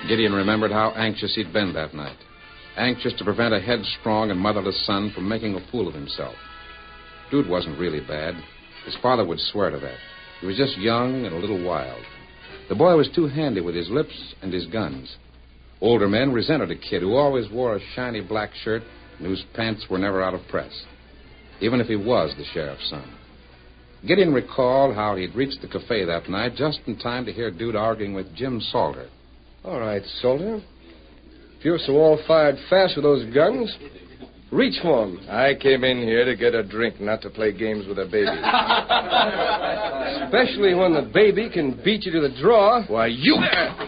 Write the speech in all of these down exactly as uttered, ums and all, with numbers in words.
Gideon remembered how anxious he'd been that night. Anxious to prevent a headstrong and motherless son from making a fool of himself. Dude wasn't really bad. His father would swear to that. He was just young and a little wild. The boy was too handy with his lips and his guns. Older men resented a kid who always wore a shiny black shirt and whose pants were never out of press, even if he was the sheriff's son. Gideon recalled how he'd reached the cafe that night just in time to hear Dude arguing with Jim Salter. All right, Salter. If you're so all-fired fast with those guns, reach for them. I came in here to get a drink, not to play games with a baby. Especially when the baby can beat you to the draw. Why, you...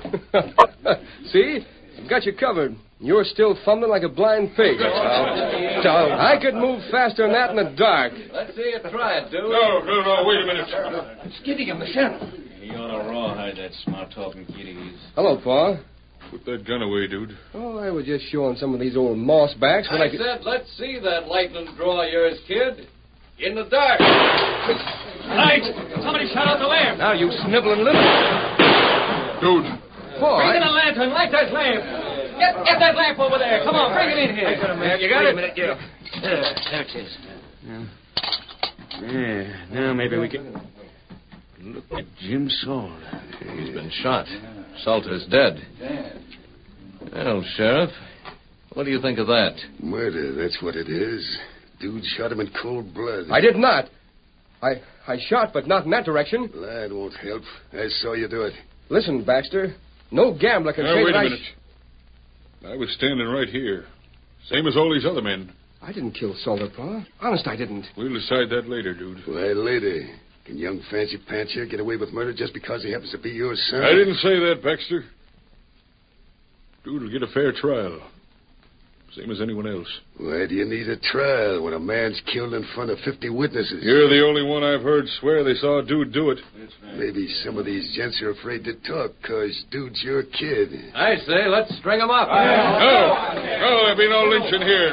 See? I've got you covered. You're still fumbling like a blind pig. I could move faster than that in the dark. Let's see you try it, dude. No, no, no, wait a minute. It's Gideon, the sheriff. You ought to rawhide that smart-talking kitty. Hello, Pa. Put that gun away, dude. Oh, I was just showing some of these old mossbacks. I, I could... said, let's see that lightning draw of yours, kid. In the dark. Light! Somebody shut out the lamp. Now, you sniveling little... Dude. Pa, Bring I... in a lantern. Light that lamp. Get, get that lamp over there. Come on, bring it in here. Yeah, you got Wait it? a minute, yeah. There, there it is. Yeah. Yeah, now maybe we can... Look at Jim Salter. He's been shot. Salter's dead. Well, Sheriff, what do you think of that? Murder, that's what it is. Dude shot him in cold blood. I did not. I I shot, but not in that direction. That won't help. I saw you do it. Listen, Baxter, no gambler can Now, say wait that a I... minute. I was standing right here. Same as all these other men. I didn't kill Salter, Pa. Honest, I didn't. We'll decide that later, dude. Why, later. Can young fancy pants here get away with murder just because he happens to be your son? I didn't say that, Baxter. Dude will get a fair trial. Same as anyone else. Why do you need a trial when a man's killed in front of fifty witnesses? You're the only one I've heard swear they saw a dude do it. Maybe some of these gents are afraid to talk because Dude's your kid. I say, let's string him up. No! No, there'll be no lynching here.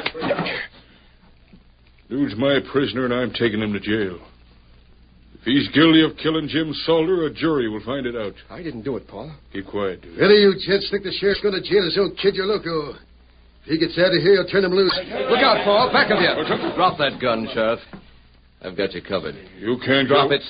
Dude's my prisoner, and I'm taking him to jail. If he's guilty of killing Jim Salter, a jury will find it out. I didn't do it, Pa. Keep quiet, dude. Any of you gents think the sheriff's going to jail his own kid, you're loco. If he gets out of here, he'll turn him loose. Look out, Pa. Back of you. Drop that gun, Sheriff. I've got you covered. You can't Drop go... it.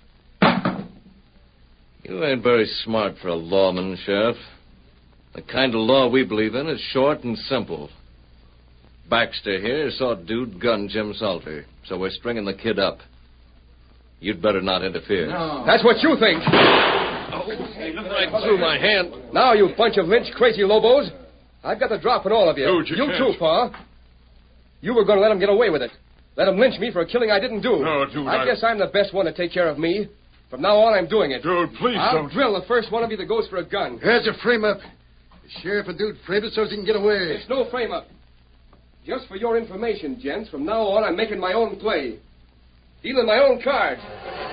You ain't very smart for a lawman, Sheriff. The kind of law we believe in is short and simple. Baxter here saw Dude gun Jim Salter, so we're stringing the kid up. You'd better not interfere. No. That's what you think. Oh, hey, look right through my hand. Now, you bunch of lynch crazy lobos. I've got the drop on all of you. Dude, you you can't. too, Pa. You were going to let him get away with it. Let him lynch me for a killing I didn't do. No, dude, I, I- guess I'm the best one to take care of me. From now on, I'm doing it. Dude, please I'll don't... drill the first one of you that goes for a gun. Here's a frame-up. The sheriff and Dude framed it so he can get away. It's no frame-up. Just for your information, gents, from now on, I'm making my own play. Dealing my own cards.